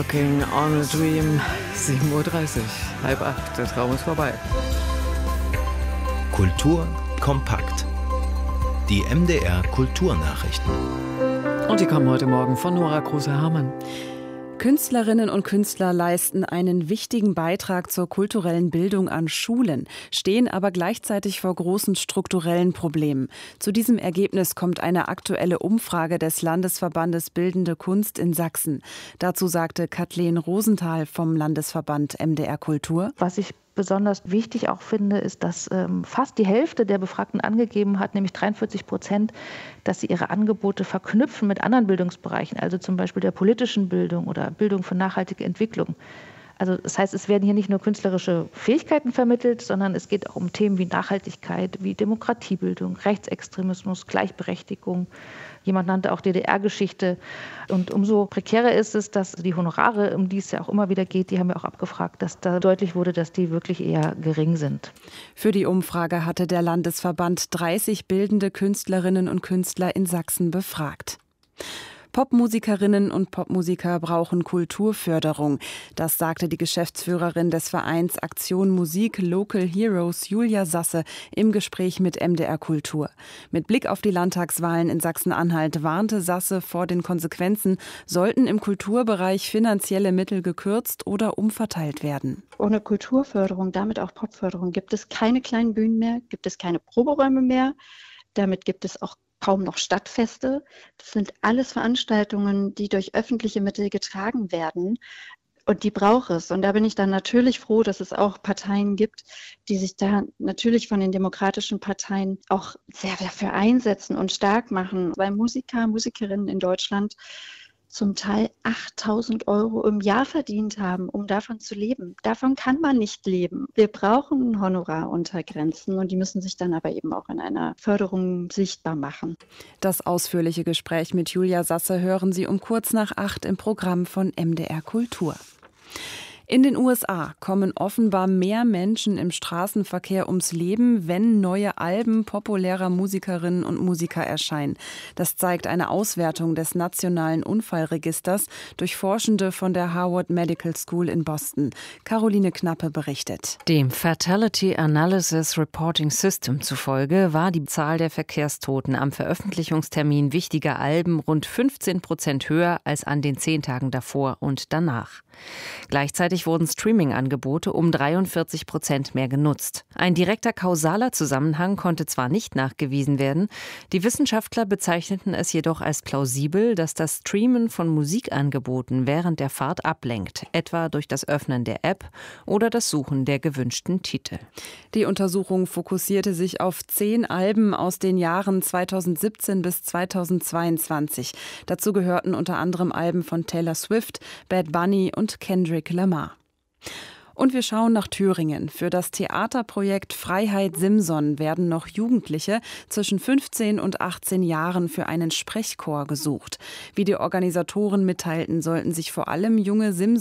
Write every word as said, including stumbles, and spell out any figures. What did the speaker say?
Working on a Dream, sieben Uhr dreißig, halb acht, der Traum ist vorbei. Kultur kompakt. Die M D R Kulturnachrichten. Und die kommen heute Morgen von Nora Kruse-Hamann. Künstlerinnen und Künstler leisten einen wichtigen Beitrag zur kulturellen Bildung an Schulen, stehen aber gleichzeitig vor großen strukturellen Problemen. Zu diesem Ergebnis kommt eine aktuelle Umfrage des Landesverbandes Bildende Kunst in Sachsen. Dazu sagte Kathleen Rosenthal vom Landesverband M D R Kultur: Was ich besonders wichtig auch finde, ist, dass ähm, fast die Hälfte der Befragten angegeben hat, nämlich dreiundvierzig Prozent, dass sie ihre Angebote verknüpfen mit anderen Bildungsbereichen, also zum Beispiel der politischen Bildung oder Bildung für nachhaltige Entwicklung. Also das heißt, es werden hier nicht nur künstlerische Fähigkeiten vermittelt, sondern es geht auch um Themen wie Nachhaltigkeit, wie Demokratiebildung, Rechtsextremismus, Gleichberechtigung. Jemand nannte auch D D R-Geschichte. Und umso prekärer ist es, dass die Honorare, um die es ja auch immer wieder geht, die haben wir auch abgefragt, dass da deutlich wurde, dass die wirklich eher gering sind. Für die Umfrage hatte der Landesverband dreißig bildende Künstlerinnen und Künstler in Sachsen befragt. Popmusikerinnen und Popmusiker brauchen Kulturförderung. Das sagte die Geschäftsführerin des Vereins Aktion Musik Local Heroes, Julia Sasse, im Gespräch mit M D R Kultur. Mit Blick auf die Landtagswahlen in Sachsen-Anhalt warnte Sasse vor den Konsequenzen, sollten im Kulturbereich finanzielle Mittel gekürzt oder umverteilt werden. Ohne Kulturförderung, damit auch Popförderung, gibt es keine kleinen Bühnen mehr, gibt es keine Proberäume mehr. Damit gibt es auch kaum noch Stadtfeste. Das sind alles Veranstaltungen, die durch öffentliche Mittel getragen werden. Und die braucht es. Und da bin ich dann natürlich froh, dass es auch Parteien gibt, die sich da natürlich von den demokratischen Parteien auch sehr dafür einsetzen und stark machen. Weil Musiker, Musikerinnen in Deutschland zum Teil achttausend Euro im Jahr verdient haben, um davon zu leben. Davon kann man nicht leben. Wir brauchen Honoraruntergrenzen und die müssen sich dann aber eben auch in einer Förderung sichtbar machen. Das ausführliche Gespräch mit Julia Sasse hören Sie um kurz nach acht im Programm von M D R Kultur. In den U S A kommen offenbar mehr Menschen im Straßenverkehr ums Leben, wenn neue Alben populärer Musikerinnen und Musiker erscheinen. Das zeigt eine Auswertung des Nationalen Unfallregisters durch Forschende von der Harvard Medical School in Boston. Caroline Knappe berichtet. Dem Fatality Analysis Reporting System zufolge war die Zahl der Verkehrstoten am Veröffentlichungstermin wichtiger Alben rund fünfzehn Prozent höher als an den zehn Tagen davor und danach. Gleichzeitig wurden Streaming-Angebote um dreiundvierzig Prozent mehr genutzt. Ein direkter kausaler Zusammenhang konnte zwar nicht nachgewiesen werden, die Wissenschaftler bezeichneten es jedoch als plausibel, dass das Streamen von Musikangeboten während der Fahrt ablenkt, etwa durch das Öffnen der App oder das Suchen der gewünschten Titel. Die Untersuchung fokussierte sich auf zehn Alben aus den Jahren zweitausendsiebzehn bis zweitausendzweiundzwanzig. Dazu gehörten unter anderem Alben von Taylor Swift, Bad Bunny und Kendrick Lamar. Und wir schauen nach Thüringen. Für das Theaterprojekt Freiheit Simson werden noch Jugendliche zwischen fünfzehn und achtzehn Jahren für einen Sprechchor gesucht. Wie die Organisatoren mitteilten, sollten sich vor allem junge Simson